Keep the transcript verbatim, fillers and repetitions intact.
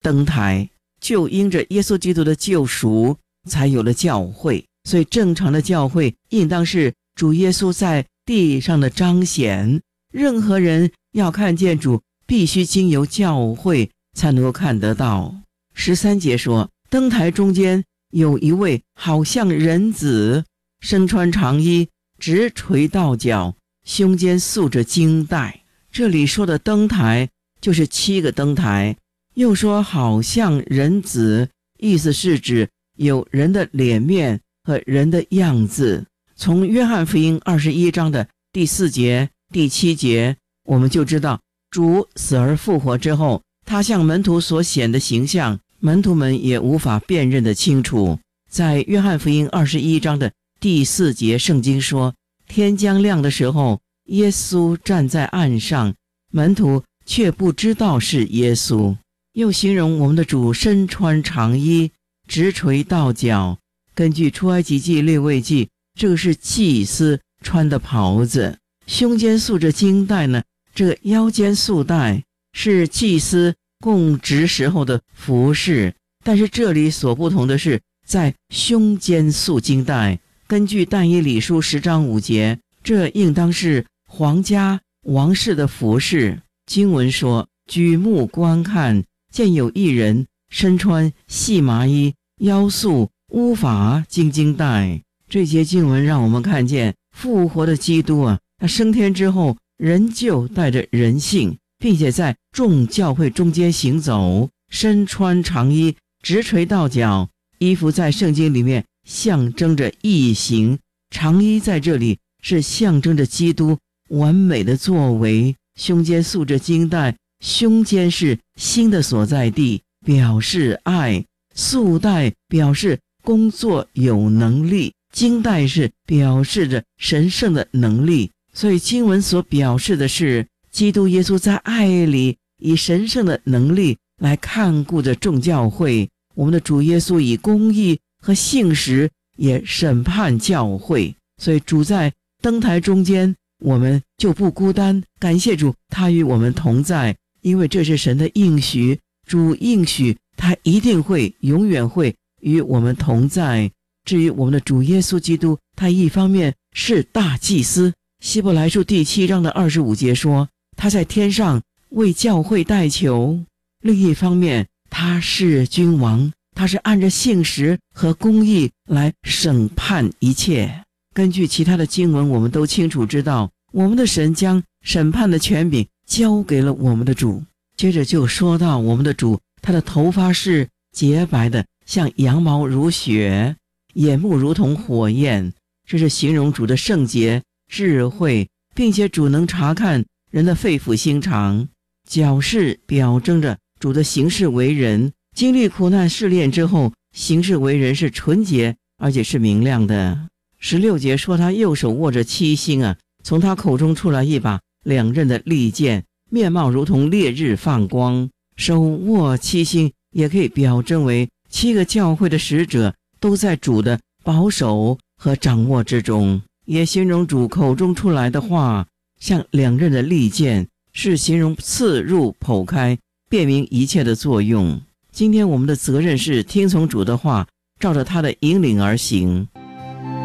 登台，就因着耶稣基督的救赎才有了教会。所以正常的教会应当是主耶稣在地上的彰显，任何人要看见主必须经由教会才能够看得到。十三节说，灯台中间有一位好像人子，身穿长衣，直垂到脚，胸间束着金带。这里说的灯台就是七个灯台，又说好像人子，意思是指有人的脸面和人的样子。从约翰福音二十一章的第四节、第七节，我们就知道主死而复活之后，他向门徒所显的形象，门徒们也无法辨认得清楚。在约翰福音二十一章的第四节，圣经说，天将亮的时候，耶稣站在岸上，门徒却不知道是耶稣。又形容我们的主身穿长衣，直垂到脚。根据出埃及记、利未记，这个是祭司穿的袍子。胸间束着金带呢，这个腰间束带是祭司供职时候的服饰，但是这里所不同的是在胸间束金带。根据但以理书十章五节，这应当是皇家王室的服饰。经文说，举目观看，见有一人身穿细麻衣，腰束乌发金金带。这节经文让我们看见复活的基督啊，他升天之后仍旧带着人性，并且在众教会中间行走，身穿长衣，直垂到脚。衣服在圣经里面象征着异形，长衣在这里是象征着基督完美的作为。胸间束着金带，胸间是心的所在地，表示爱；束带表示工作有能力，金带是表示着神圣的能力。所以经文所表示的是，基督耶稣在爱里以神圣的能力来看顾着众教会。我们的主耶稣以公义和信实也审判教会。所以主在灯台中间，我们就不孤单。感谢主，他与我们同在，因为这是神的应许。主应许他一定会永远会与我们同在。至于我们的主耶稣基督，他一方面是大祭司，希伯来书第七章的二十五节说，他在天上为教会代求；另一方面他是君王，他是按着信实和公义来审判一切。根据其他的经文，我们都清楚知道，我们的神将审判的权柄交给了我们的主。接着就说到我们的主，他的头发是洁白的，像羊毛如雪，眼目如同火焰。这是形容主的圣洁、智慧，并且主能查看人的肺腑心肠。脚是表征着主的行事为人，经历苦难试炼之后，行事为人是纯洁而且是明亮的。十六节说，他右手握着七星啊，从他口中出来一把两刃的利剑，面貌如同烈日放光。手握七星也可以表征为七个教会的使者都在主的保守和掌握之中。也形容主口中出来的话像两刃的利剑，是形容刺入剖开，辨明一切的作用。今天我们的责任是听从主的话，照着他的引领而行。